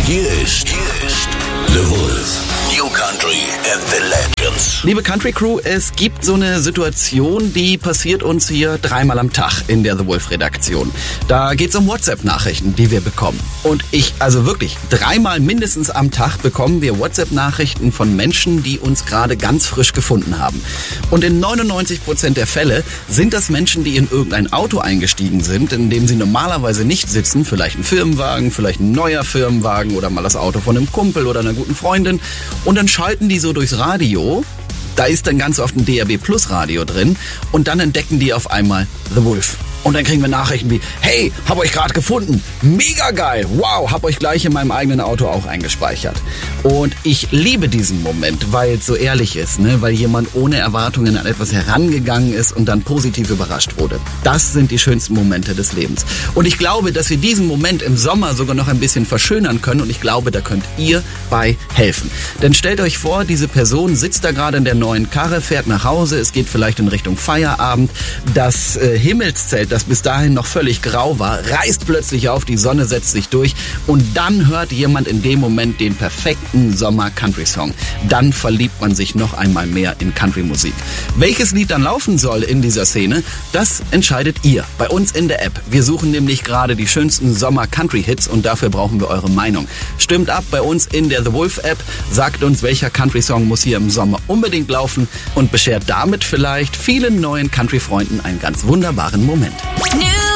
Hier ist The Wolf. New Country and the Legends. Liebe Country Crew, es gibt so eine Situation, die passiert uns hier dreimal am Tag in der The Wolf Redaktion. Da geht's um WhatsApp-Nachrichten, die wir bekommen. Und wirklich, dreimal mindestens am Tag bekommen wir WhatsApp-Nachrichten von Menschen, die uns gerade ganz frisch gefunden haben. Und in 99% der Fälle sind das Menschen, die in irgendein Auto eingestiegen sind, in dem sie normalerweise nicht sitzen, vielleicht ein Firmenwagen, vielleicht ein neuer Firmenwagen oder mal das Auto von einem Kumpel oder einer guten Freundin. Und dann schalten die so durchs Radio, da ist dann ganz oft ein DAB Plus Radio drin und dann entdecken die auf einmal The Wolf. Und dann kriegen wir Nachrichten wie, hey, hab euch gerade gefunden, mega geil, wow, hab euch gleich in meinem eigenen Auto auch eingespeichert. Und ich liebe diesen Moment, weil es so ehrlich ist, ne? Weil jemand ohne Erwartungen an etwas herangegangen ist und dann positiv überrascht wurde. Das sind die schönsten Momente des Lebens. Und ich glaube, dass wir diesen Moment im Sommer sogar noch ein bisschen verschönern können und ich glaube, da könnt ihr bei helfen. Denn stellt euch vor, diese Person sitzt da gerade in der neuen Karre, fährt nach Hause, es geht vielleicht in Richtung Feierabend, das Himmelszelt, das bis dahin noch völlig grau war, reißt plötzlich auf, die Sonne setzt sich durch und dann hört jemand in dem Moment den perfekten Sommer-Country-Song. Dann verliebt man sich noch einmal mehr in Country-Musik. Welches Lied dann laufen soll in dieser Szene, das entscheidet ihr bei uns in der App. Wir suchen nämlich gerade die schönsten Sommer-Country-Hits und dafür brauchen wir eure Meinung. Stimmt ab bei uns in der The Wolf-App, sagt uns, welcher Country-Song muss hier im Sommer unbedingt laufen und beschert damit vielleicht vielen neuen Country-Freunden einen ganz wunderbaren Moment. New